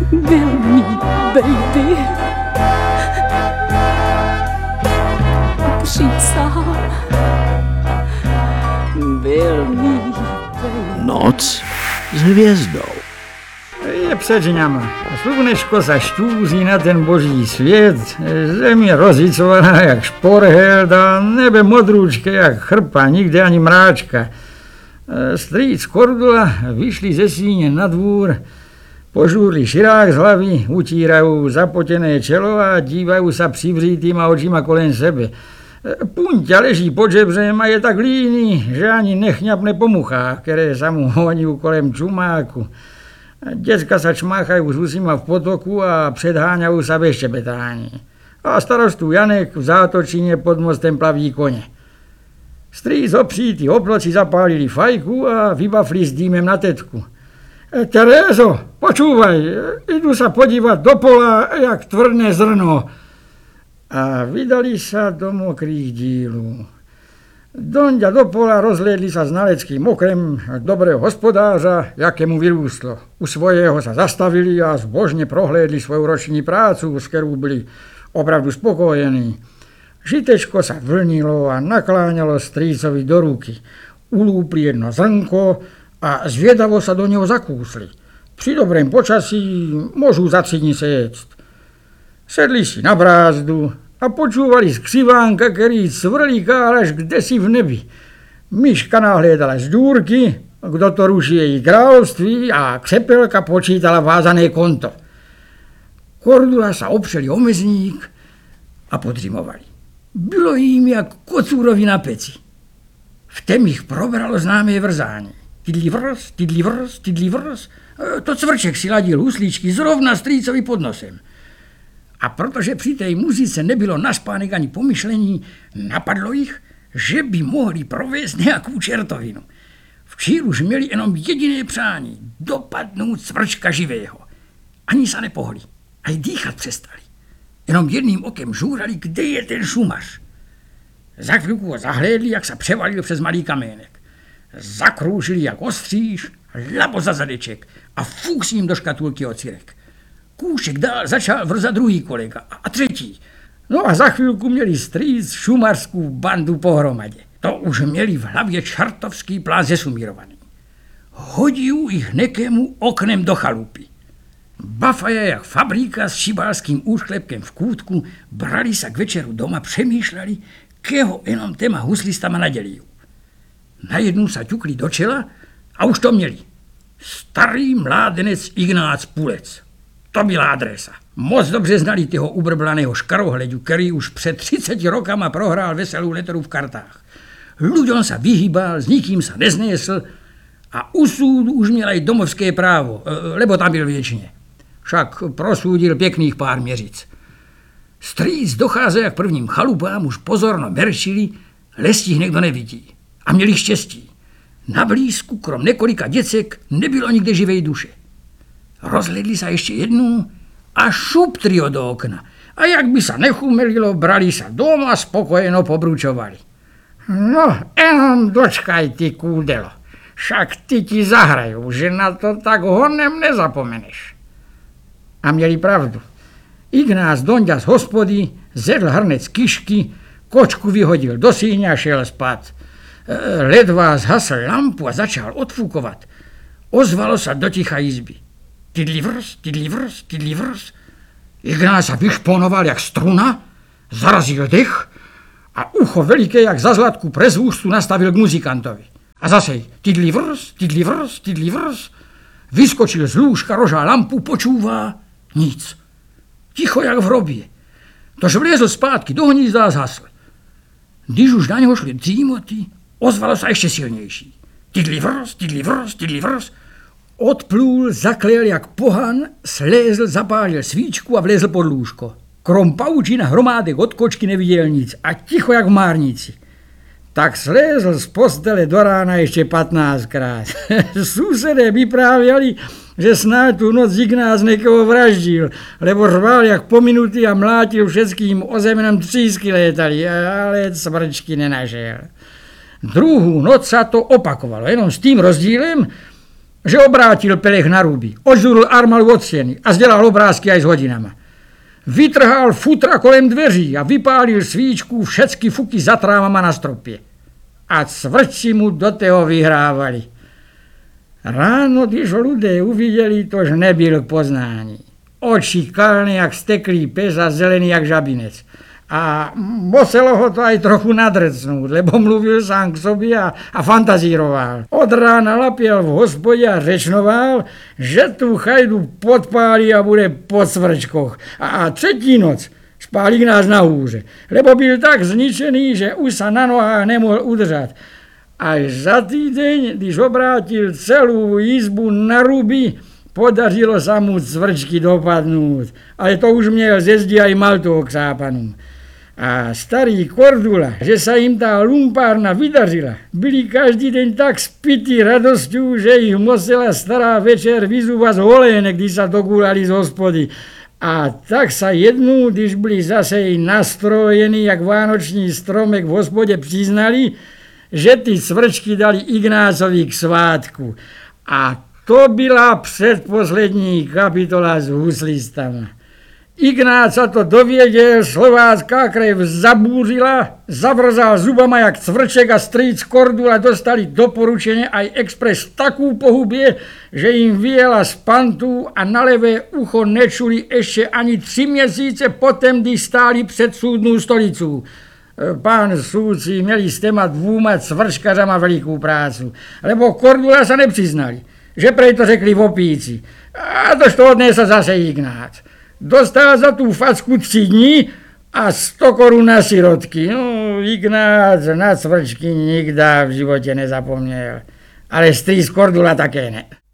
Byl mý baby. Přísahám. Byl mý baby. Noc s hvězdou. Je před ňama. Slunečko sa štúzí na ten boží svět, zem je rozicovaná jak šporheld a nebe modrúčke jak chrpa, nikde ani mráčka. Strýc Kordula vyšli ze síne na dvůr, požúrli širák z hlavy, utírajú zapotené čelo a dívajú sa přivřítýma očima kolem sebe. Punťa leží pod žebřem a je tak líný, že ani nechňapne po muchách, které sa mu honí kolem čumáku. Decka sa čmáchajú s husima v potoku a předháňajú sa bez šepetání. A starostu Janek v zátočine pod mostem plaví kone. Strýc opřítý oploci zapálili fajku a vybafli s dýmem na tetku. Terézo, počúvaj, idú sa podívať do pola, jak tvrdné zrno. A vydali sa do mokrých dílů. Donďa do pola rozhliedli sa znaleckým okem dobrého hospodářa, jakému vyrústlo. U svojého sa zastavili a zbožne prohlédli svoju roční prácu, s ktorou byli opravdu spokojení. Žitečko sa vlnilo a nakláňalo strýcovi do ruky. Ulúpli jedno zrnko a zviedavo sa do neho zakúsli. Pri dobrém počasí môžu za 3 dní séct. Sedli si na brázdu a počúvali z ksivánka, ktorý cvrlíkal až kdesi v nebi. Myška nahliedala z dúrky, kto to ruší jej kráľovství, a křepelka počítala vázané konto. Kordula sa opřeli o mezník a podřimovali. Bylo jim jak kocúrovi na peci. Vtem ich probralo známé vrzání. Tidli vrz, tidli vrz, tidli vrz. To cvrček si ladil huslíčky zrovna strýcovi pod nosem. A protože při tej muzice nebylo na spánek ani pomyšlení, napadlo jich, že by mohli provést nějakou čertovinu. V čílu už měli jenom jediné přání, dopadnout cvrčka živého. Ani se nepohli, a i dýchat přestali. Jenom jedným okem žúrali, kde je ten šumař. Za chvilku ho zahlédli, jak se převalil přes malý kamének. Zakrúžili jak ostříž, labo za zadeček a fúk s ním do škatulky ocirek. Kúšek dál začal vrzat druhý kolega a třetí. No a za chvíľku měli strýc šumařskou bandu pohromadě. To už měli v hlavě čartovský plán zesumírovaný. Hodí ich nekému oknem do chalupy. Bafaja jak fabrika s šibalským úšklepkem v kútku brali sa k večeru doma, přemýšľali, keho jenom téma huslistama nadělí. Najednou sa ťukli do čela a už to měli. Starý mládenec Ignác Pulec. To byla adresa. Moc dobře znali toho ubrblaného škarohleďu, který už před 30 rokama prohrál veselou leteru v kartách. Ľuďom sa vyhýbal, s nikým sa neznesl a u súdu už měl aj domovské právo, lebo tam byl věčně. Však prosúdil pěkných pár měřic. Strýc docházel jak prvním chalupám, už pozorno merčili, lest jich někdo nevidí. A měli štěstí. Na blízku, krom několika děcek, nebylo nikde živej duše. Rozhledli sa ešte jednu a šup trio do okna. A jak by sa nechumelilo, brali sa doma a spokojeno pobručovali. No, jenom dočkaj, ty kúdelo. Však ty ti zahrajú, že na to tak honem nezapomeneš. A měli pravdu. Ignác Donďa z hospody zjedl hrnec kišky, kočku vyhodil do síně a šel spát. Ledva zhasl lampu a začal odfúkovat. Ozvalo sa do ticha izby. Tidli vrz, tidli vrz, tidli vrz. Ignác sa vyšponoval jak struna, zarazil dech a ucho veliké jak za zlatku prez ústu nastavil k muzikantovi. A zase tidli vrz, tidli vrz, tidli vrz. Vyskočil z lůžka, rožal lampu, počúvá, nic. Ticho jak v hrobě. Tož vliezl zpátky do hnízda a zhasl. Když už na něho šli dřímoty, ozvalo sa ešte silnější. Tidli vrz, tidli vrz, tidli vrz. Odplul, zaklel jak pohan, slézl, zapálil svíčku a vlezl pod lůžko. Krom paučina hromádek od kočky neviděl nic a ticho jak v márnici. Tak slézl z postele do rána ještě 15krát. Susedé vyprávěli, že snáď tu noc Ignác někoho vraždil, lebo řval jak pominutý a mlátil všetkým o zem, jenom třísky létali, ale cvrčky nenašel. Druhou noc sa to opakovalo, jenom s tým rozdílem, že obrátil pelech na ruby, odzúril armalu od steny a zdelal obrázky aj s hodinama. Vytrhal futra kolem dveří a vypálil svíčku všetky fuky za trávama na stropie. A cvrčci mu do toho vyhrávali. Ráno, když ho ľudia uvideli, tož nebyl k poznání. Oči kalné jak steklý pes a zelený jak žabinec. A muselo ho to aj trochu nadrcnúť, lebo mluvil sám k sobě a fantazíroval. Od rána lapiel v hospode a řečnoval, že tu chajdu podpálí a bude po cvrčkoch. A třetí noc spálí nás na hůře, lebo byl tak zničený, že už sa na nohách nemohl udržať. Až za týdeň, když obrátil celú izbu na ruby, podařilo sa mu cvrčky dopadnúť. Ale to už měl ze zdi aj maltou ksápanú. A starý Kordula, že sa im tá lumpárna vydařila, byli každý deň tak spití radosťou, že ich musela stará večer vyzúvať z holéne, když sa dogúlali z hospody. A tak sa jednú, když byli zase nastrojení jak vánoční stromek v hospode, přiznali, že ty cvrčky dali Ignácovi k svátku. A to byla předposlední kapitola s huslistama. Ignác sa to dověděl, slovácká krev zabúřila, zavrzal zubama jak cvrček a strýc Kordula dostali doporučenie aj expres takú pohubie, že im vyjela z pantů a na levé ucho nečuli ešte ani 3 měsíce potom, když stáli před súdnou stolicu. Pán súdci měli s těma 2 cvrčkařama velikú prácu, lebo Kordula sa nepřiznali, že prej to řekli v opíci. A tož to odnesl zase Ignác. Dostal za tú facku 3 dní a 100 korun na sirotky. No, Ignác na cvrčky nikdy v živote nezapomněl. Ale strýc Kordula také ne.